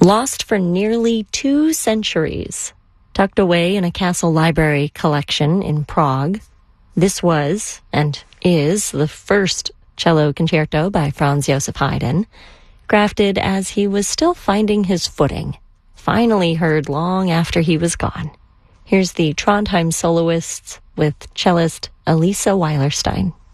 Lost for nearly 2 centuries, tucked away in a castle library collection in Prague, this was, and is, the first cello concerto by Franz Joseph Haydn, crafted as he was still finding his footing, finally heard long after he was gone. Here's the Trondheim soloists with cellist Elisa Weilerstein.